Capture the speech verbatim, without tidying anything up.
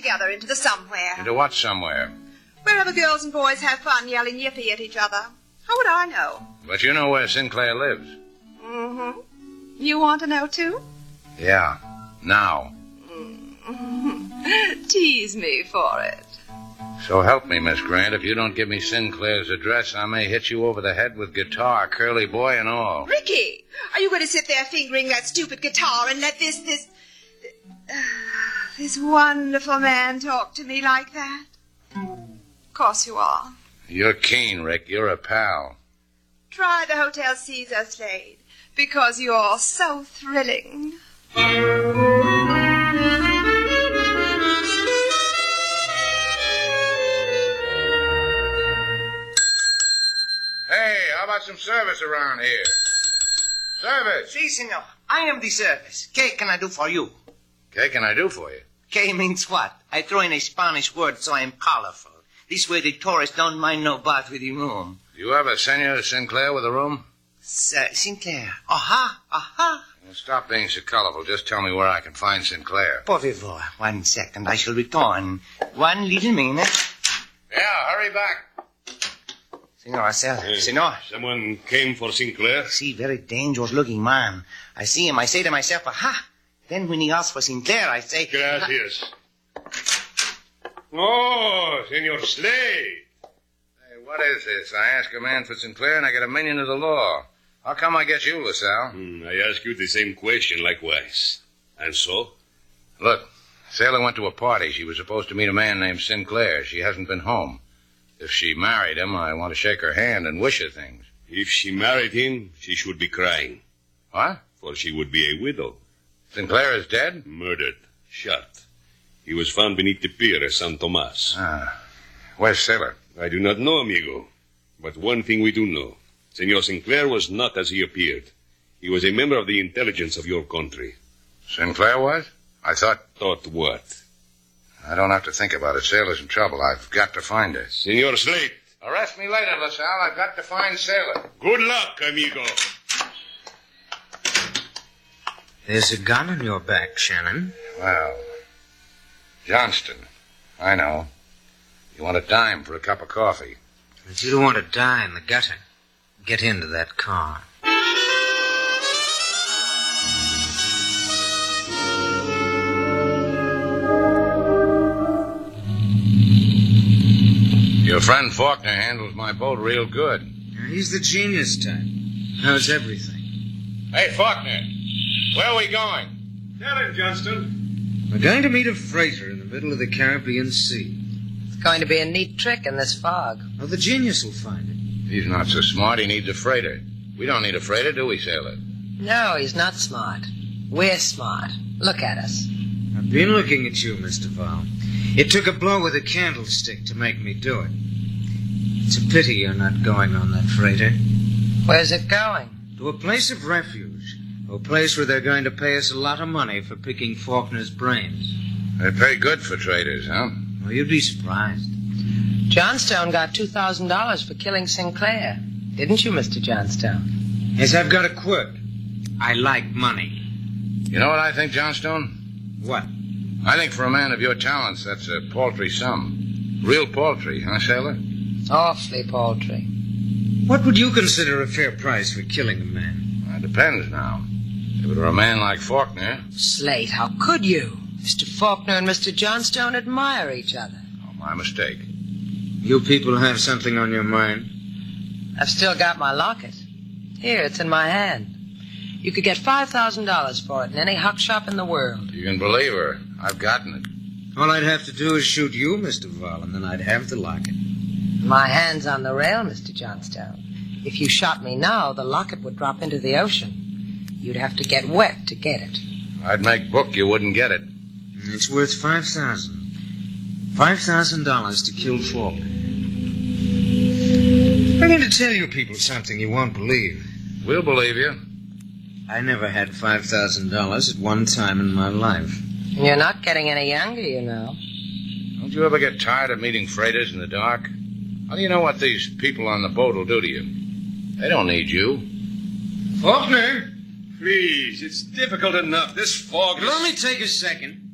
together into the somewhere. Into what somewhere? Wherever girls and boys have fun yelling yippee at each other. How would I know? But you know where Sinclair lives. Mm-hmm. You want to know, too? Yeah. Now. Mm-hmm. Tease me for it. So help me, Miss Grant. If you don't give me Sinclair's address, I may hit you over the head with guitar, curly boy and all. Ricky, are you going to sit there fingering that stupid guitar and let this, this, uh, this wonderful man talk to me like that? Of course you are. You're keen, Rick. You're a pal. Try the Hotel Caesar, Slade, because you're so thrilling. Hey, how about some service around here? Service! Si, senor. I am the service. ¿Qué can I do for you? ¿Qué can I do for you? ¿Qué means what? I throw in a Spanish word so I'm colorful. This way the tourists don't mind no bath with the room. Do you have a Senor Sinclair with a room? S- uh, Sinclair. Aha, aha. Well, stop being so colorful. Just tell me where I can find Sinclair. Por favor, one second. I shall return. One little minute. Yeah, hurry back. Senor, sir. Hey, Senor. Someone came for Sinclair? See, very dangerous-looking man. I see him. I say to myself, aha. Then when he asks for Sinclair, I say... Gracias. Oh, Senor Slade. Hey, what is this? I ask a man for Sinclair and I get a minion of the law. How come I get you, LaSalle? Hmm, I ask you the same question likewise. And so? Look, Sailor went to a party. She was supposed to meet a man named Sinclair. She hasn't been home. If she married him, I want to shake her hand and wish her things. If she married him, she should be crying. What? For she would be a widow. Sinclair is dead? Murdered. Shot. He was found beneath the pier at San Tomas. Ah. Where's Sailor? I do not know, amigo. But one thing we do know. Senor Sinclair was not as he appeared. He was a member of the intelligence of your country. Sinclair was? I thought... Thought what? I don't have to think about it. Sailor's in trouble. I've got to find her. Senor Slade. Arrest me later, LaSalle. I've got to find Sailor. Good luck, amigo. There's a gun on your back, Shannon. Well, Johnston. I know. You want a dime for a cup of coffee. But you don't want to die in the gutter. Get into that car. Your friend Faulkner handles my boat real good. He's the genius type. Knows everything. Hey, Faulkner, where are we going? Tell him, Johnston. We're going to meet a freighter in the middle of the Caribbean Sea. It's going to be a neat trick in this fog. Oh, the genius will find it. He's not so smart. He needs a freighter. We don't need a freighter, do we, Sailor? No, he's not smart. We're smart. Look at us. I've been looking at you, Mister Val. It took a blow with a candlestick to make me do it. It's a pity you're not going on that freighter. Where's it going? To a place of refuge. A place where they're going to pay us a lot of money for picking Faulkner's brains. They pay good for traders, huh? Well, you'd be surprised. Johnstone got two thousand dollars for killing Sinclair. Didn't you, Mister Johnstone? Yes, I've got a quirk. I like money. You know what I think, Johnstone? What? I think for a man of your talents, that's a paltry sum. Real paltry, huh, Sailor? Awfully paltry. What would you consider a fair price for killing a man? Well, it depends now. If it were a man like Faulkner... Slate, how could you? Mister Faulkner and Mister Johnstone admire each other. Oh, my mistake. You people have something on your mind? I've still got my locket. Here, it's in my hand. You could get five thousand dollars for it in any huck shop in the world. You can believe her. I've gotten it. All I'd have to do is shoot you, Mister Val, and then I'd have the locket. My hand's on the rail, Mister Johnstone. If you shot me now, the locket would drop into the ocean. You'd have to get wet to get it. I'd make book you wouldn't get it. It's worth five thousand. Five thousand dollars to kill Faulkner. I'm going to tell you people something you won't believe. We'll believe you. I never had five thousand dollars at one time in my life. You're not getting any younger, you know. Don't you ever get tired of meeting freighters in the dark? How do you know what these people on the boat will do to you? They don't need you. Faulkner! Please, it's difficult enough. This fog is... It'll only take a second.